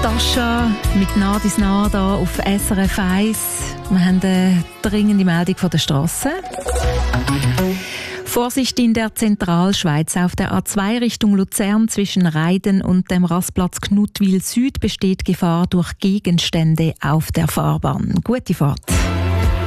Natascha mit Nadis nah da auf SRF 1. Wir haben eine dringende Meldung von der Strasse. Vorsicht in der Zentralschweiz. Auf der A2 Richtung Luzern zwischen Reiden und dem Rastplatz Knutwil Süd besteht Gefahr durch Gegenstände auf der Fahrbahn. Gute Fahrt.